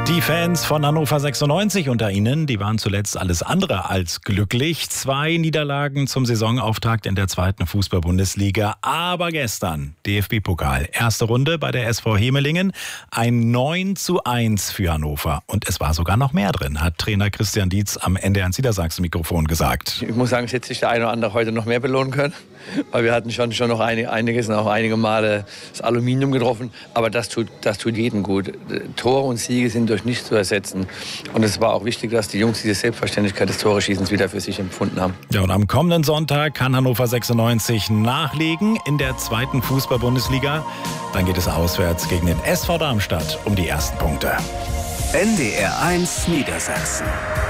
Die Fans von Hannover 96 unter Ihnen, die waren zuletzt alles andere als glücklich. 2 Niederlagen zum Saisonauftakt in der 2. Fußball-Bundesliga. Aber gestern DFB-Pokal. Erste Runde bei der SV Hemelingen. Ein 9:1 für Hannover. Und es war sogar noch mehr drin, hat Trainer Christian Dietz am NDR Niedersachsen-Mikrofon gesagt. Ich muss sagen, es hätte sich der eine oder andere heute noch mehr belohnen können. Weil wir hatten schon noch einiges und auch einige Male das Aluminium getroffen. Aber das tut jedem gut. Tore und Siege sind durch nichts zu ersetzen. Und es war auch wichtig, dass die Jungs diese Selbstverständlichkeit des Tore-Schießens wieder für sich empfunden haben. Ja, und am kommenden Sonntag kann Hannover 96 nachlegen in der 2. Fußball-Bundesliga. Dann geht es auswärts gegen den SV Darmstadt um die ersten Punkte. NDR 1 Niedersachsen.